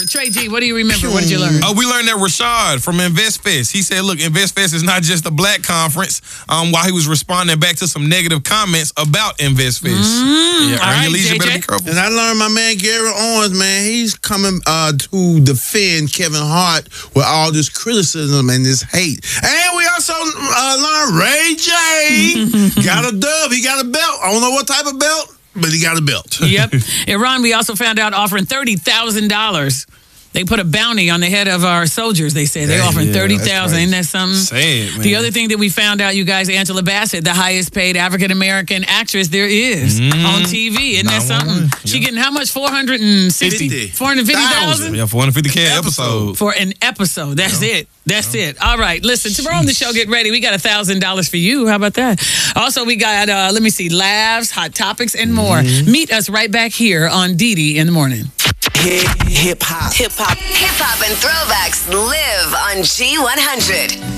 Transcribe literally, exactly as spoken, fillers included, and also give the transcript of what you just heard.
Trey G, what do you remember? What did you learn? Uh, we learned that Rashad from InvestFest, he said, look, InvestFest is not just a black conference, um, while he was responding back to some negative comments about InvestFest. Mm, yeah, all right, leisure, J J. better be careful. And I learned my man Gary Owens, man, he's coming uh, to defend Kevin Hart with all this criticism and this hate. And we also uh, learned Ray J got a dub. He got a belt. I don't know what type of belt, but he got a belt. Yep. Iran, we also found out offering thirty thousand dollars. They put a bounty on the head of our soldiers, they said. They're Yeah, offering yeah, thirty that's thousand dollars. Isn't that something? Sad, man. The other thing that we found out, you guys, Angela Bassett, the highest paid African-American actress there is Mm. on T V. Isn't that something? She getting how much? four hundred sixty Fifty. four hundred fifty thousand Yeah, four hundred fifty K episode. for an episode. That's it. That's it. All right. Listen, tomorrow on the show, get ready. We got one thousand dollars for you. How about that? Also, we got, uh, let me see, laughs, hot topics, and more. Mm-hmm. Meet us right back here on D D in the morning. Hip hop. Hip hop. Hip hop and throwbacks live on G one hundred.